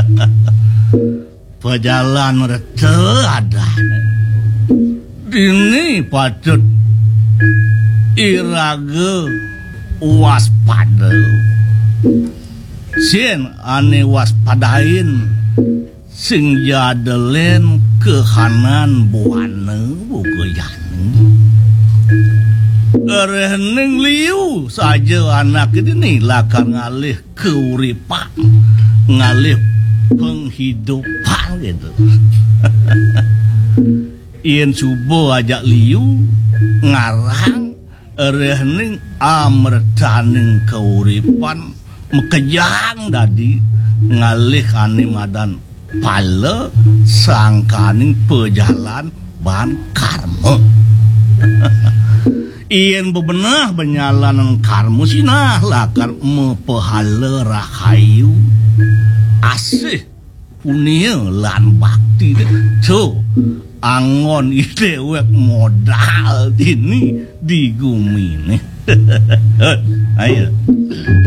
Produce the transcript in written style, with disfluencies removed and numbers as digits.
Pejalan rete ada dini patut iraga waspada sien ane waspadain sing jadelen kehanan buana bukeyan erening liu saja anak ini lakan ngalih keuripan ngalih penghidupan gitu. Ien subuh ajak liu ngarang erening amretaning keuripan mekejang dadi ngalih kaning madan pala sangkaning pejalan ban karma. Ien bebenah benyalan karma sinah lakan mepahala rahayu asih punya lan bakti so angon idewek modal ini di gumi nih. Ayo